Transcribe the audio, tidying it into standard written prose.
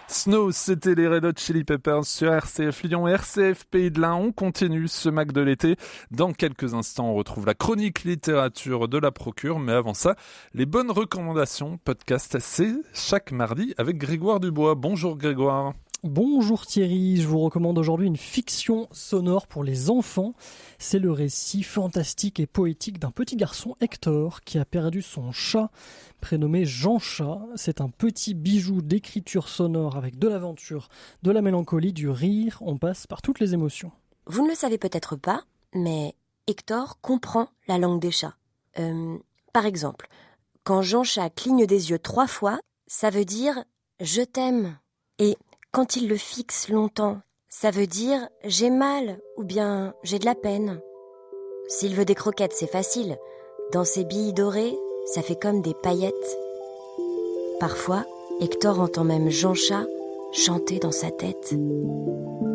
Snow, c'était les Red Hot Chili Peppers sur RCF Lyon et RCF Pays de l'Ain. On continue ce Mac de l'été. Dans quelques instants, on retrouve la chronique littérature de la Procure. Mais avant ça, les bonnes recommandations podcast, c'est chaque mardi avec Grégoire Dubois. Bonjour Grégoire. Bonjour Thierry, je vous recommande aujourd'hui une fiction sonore pour les enfants. C'est le récit fantastique et poétique d'un petit garçon, Hector, qui a perdu son chat, prénommé Jean-Chat. C'est un petit bijou d'écriture sonore avec de l'aventure, de la mélancolie, du rire, on passe par toutes les émotions. Vous ne le savez peut-être pas, mais Hector comprend la langue des chats. Par exemple, quand Jean-Chat cligne des yeux 3 fois, ça veut dire « je t'aime ». Et quand il le fixe longtemps, ça veut dire « j'ai mal » ou bien « j'ai de la peine ». S'il veut des croquettes, c'est facile. Dans ses billes dorées, ça fait comme des paillettes. Parfois, Hector entend même Jean-Chat chanter dans sa tête.